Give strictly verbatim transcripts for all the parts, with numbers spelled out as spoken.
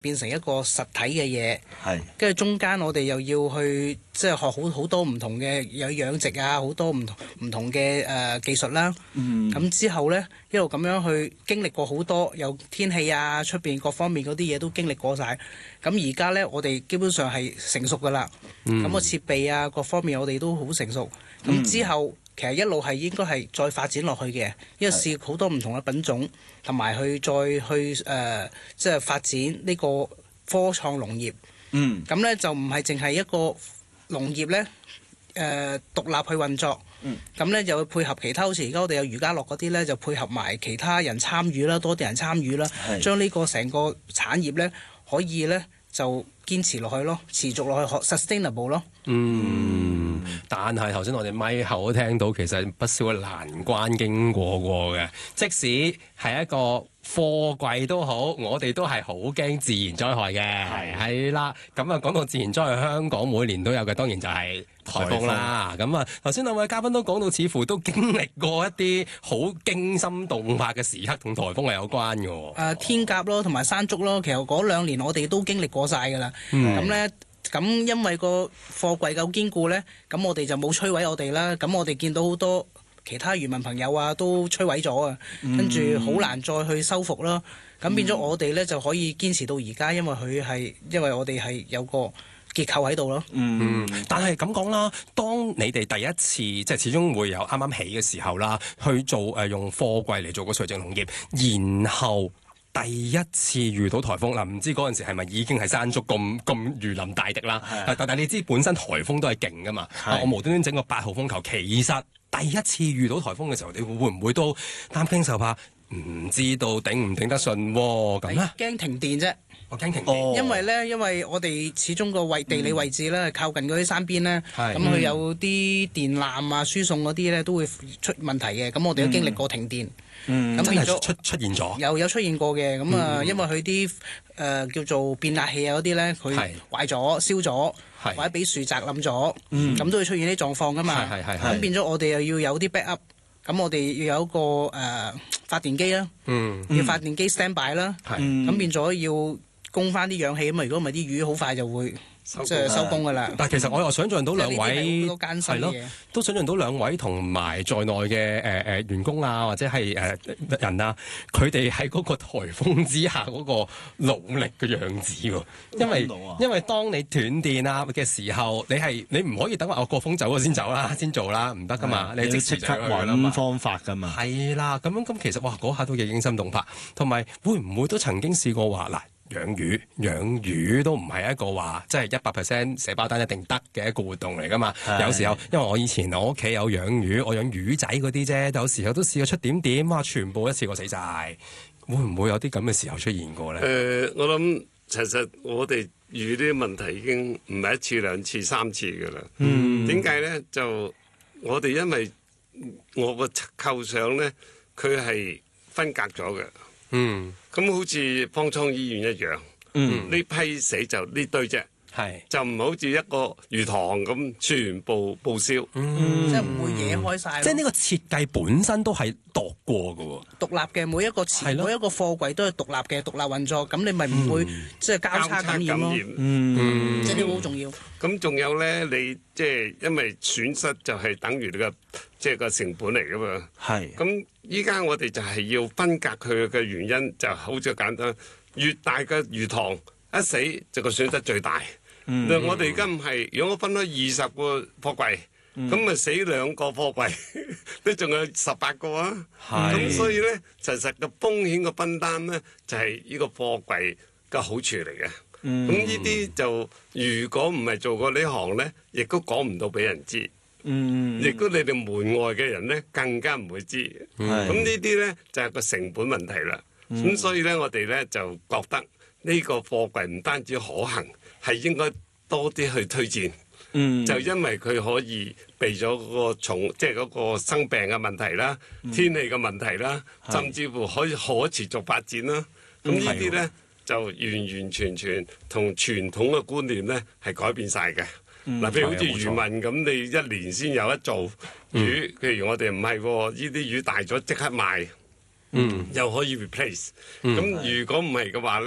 變成一個實體嘅嘢， 係跟住中間我哋又要去即係學好好多唔同嘅有養殖啊，好多唔同唔同嘅誒、呃、技術啦。 嗯， 咁之後呢，一路咁樣去經歷過好多，有天氣啊、出邊各方面嗰啲嘢都經歷過晒。咁而家呢，我哋基本上係成熟噶啦。咁個、嗯、設備啊，各方面我哋都好成熟。咁、嗯、之後其實一路係應該係再發展落去嘅，因為試好多唔同嘅品種，同埋去再去誒、呃，即係發展呢個科創農業。 嗯， 咁呢就唔係淨係一個農業呢誒、呃、獨立去運作。嗯，咁呢就會配合其他，好似而家我哋有漁家樂嗰啲呢，就配合埋其他人參與啦，多啲人參與啦，將呢個成個產業呢可以呢就堅持落去咯，持續落去學 sustainable 咯。 嗯，但係頭先我哋咪後都聽到，其實不少嘅難關經過過嘅，即使係一個貨櫃都好，我哋都係好驚自然災害嘅，係係啦。咁啊，講到自然災害，香港每年都有嘅，當然就係颱風啦。咁啊，頭先兩位嘉賓都講到，似乎都經歷過一啲好驚心動魄嘅時刻，同颱風係有關嘅。誒、 呃，天鴿咯，同埋山竹咯，其實嗰兩年我哋都經歷過晒㗎啦。咁咧、嗯。咁因為個貨櫃夠堅固呢，咁我哋就冇摧毀我哋啦。咁我哋見到好多其他漁民朋友啊，都摧毀咗啊，跟住好難再去修復啦。咁變咗我哋呢，就可以堅持到而家，因為佢係因為我哋係有個結構喺度咯。 嗯，但係咁講啦，當你哋第一次即係始終會有啱啱起嘅時候啦，去做誒、呃、用貨櫃嚟做個垂直農業，然後第一次遇到颱風嗱，唔知嗰陣時係咪已經係山竹咁咁如臨大敵啦？但但係你知本身颱風都係勁噶嘛？我無端端整個八號風球，其實第一次遇到颱風嘅時候，你會唔會都擔驚受怕？唔知道頂唔頂得順喎？咁咧？ 驚停電啫！ 我驚停電，哦、 因為咧，因為我哋始終個位地理位置咧，嗯、靠近嗰啲山邊咧，咁佢、嗯、有啲電纜啊、輸送嗰啲咧都會出問題嘅。咁我哋都經歷過停電。嗯嗯，咁變咗出出現咗， 有有出現過嘅，咁啊、嗯，因為佢啲誒叫做變壓器啊嗰啲咧，佢壞咗、燒咗，是或者俾樹砸冧咗，咁、嗯、都會出現啲狀況噶嘛。咁變咗我哋又要有啲 backup，咁我哋要有一個誒、呃、發電機啦，嗯、要發電機 stand by 啦，咁、嗯、變咗要供翻啲氧氣啊嘛。如果唔係啲魚好快就會。即係收工㗎啦！ 但係其實我又想象到兩位係咯，都想象到兩位同埋在內嘅誒誒員工啊，或者係誒、呃、人啊，佢哋喺嗰個颱風之下嗰個努力嘅樣子喎。因為因為當你斷電啊嘅時候，你係你唔可以等話我過風走咗先走啦，先做啦，唔得㗎嘛！你即時刻揾方法㗎嘛。係啦，咁樣咁其實哇，嗰下都幾驚心動魄，同埋會唔會都曾經試過話嗱？養魚養魚都唔係一個話即係一百 percent 寫包單一定得嘅一個活動嚟㗎嘛。的有時候因為我以前我屋企有養魚，我養魚仔嗰啲啫，有時候都試過出點點，哇！全部一次過死晒。會唔會有啲咁嘅時候出現過咧？誒、 呃，我諗其實我哋遇啲問題已經唔係一次兩次三次㗎啦。嗯，點解咧？就我哋因為我個構想咧，佢係分隔咗嘅。嗯。咁好似方艙醫院一樣，呢、嗯、批死就呢堆啫，是就唔好似一個魚塘咁全部報銷， 嗯、即係唔會惹開晒。 即係呢個設計本身都係度過嘅喎， 獨立嘅每一個設，的每一個貨櫃都係獨立嘅獨立運作，咁你咪唔會、嗯、即係交叉感染咯。嗯，即係呢個好重要。 咁仲有咧，你即係因為損失就係等於你個即係個成本嚟噶嘛。係是。咁依家我哋就係要分隔佢嘅原因，就好似簡單，越大嘅魚塘一死就個損失最大。嗯、我哋而家唔係，如果我分開二十個貨櫃，咁咪、嗯、死兩個貨櫃，都仲有十八個啊。咁是所以咧，其實個風險嘅分擔咧，就係、是、呢個貨櫃嘅好處嚟嘅。咁呢啲就如果唔係做過呢行咧，亦都講唔到俾人知。嗯，亦都你哋門外嘅人咧，更加唔會知。咁呢啲咧就係個成本問題啦。咁所以咧，我哋咧就覺得呢個貨櫃唔單止可行，係應該多啲去推薦。嗯，就因為佢可以避咗嗰個重，即係嗰個生病嘅問題啦、天氣嘅問題啦，甚至乎可以可持續發展啦。咁呢啲咧。就完完全全同傳統嘅觀念咧係改變晒嘅。嗱、嗯，譬如好似漁民咁，你一年先有一做魚，嗯、譬如我哋唔係喎，呢啲魚大咗即刻賣，嗯，又可以 replace。咁、嗯、如果唔係嘅話咧，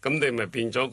咁你咪變咗